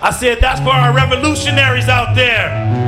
I said that's for our revolutionaries out there.